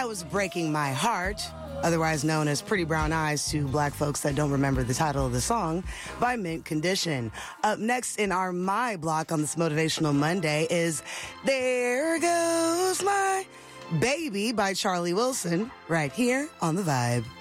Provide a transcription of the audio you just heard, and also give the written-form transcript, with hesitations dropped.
was Breaking My Heart, otherwise known as Pretty Brown Eyes to black folks that don't remember the title of the song, by Mint Condition. Up next in our My block on this Motivational Monday is There Goes My Baby by Charlie Wilson, right here on The Vibe.